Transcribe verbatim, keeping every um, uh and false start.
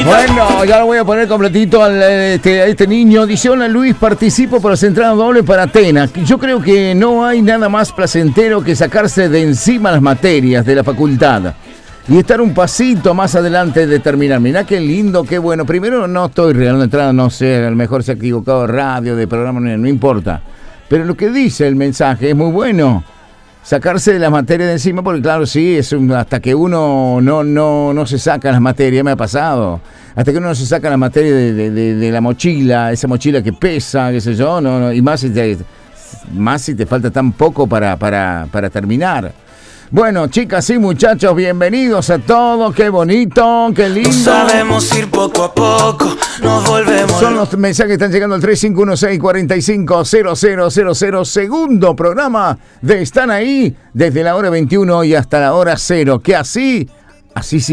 Bueno, ya lo voy a poner completito al, este, a este niño. Dice: hola Luis, participo por las entradas dobles para Atenas. Yo creo que no hay nada más placentero que sacarse de encima las materias de la facultad y estar un pasito más adelante de terminar. Mirá qué lindo, qué bueno. Primero, no estoy regalando entrada, no sé, a lo mejor se ha equivocado de radio, de programa, no, no importa. Pero lo que dice el mensaje es muy bueno. Sacarse de las materias de encima, porque claro, sí, es un, hasta que uno no, no, no se saca las materias, me ha pasado. Hasta que uno no se saca las materias de, de, de, de la mochila, esa mochila que pesa, qué sé yo, no, no, y más si te, más si te falta tan poco para, para, para terminar. Bueno, chicas y muchachos, bienvenidos a todos. Qué bonito, qué lindo. No sabemos ir poco a poco, nos volvemos. Son los mensajes que están llegando al tres cinco uno seis, cuatro cinco cero cero cero cero. Segundo programa de Están Ahí, desde la hora veintiuno y hasta la hora cero. Que así, así sí.